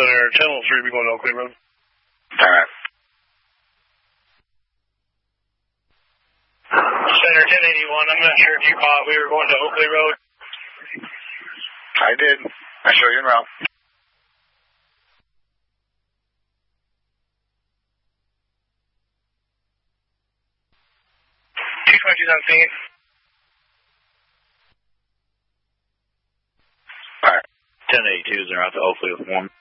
Center 1003, be going to Oakley Road. Alright. Center 1081, I'm not sure if you caught, we were going to Oakley Road. I did. I show you en route. 220's on scene. Alright. 1082 is en route to Oakley with 1.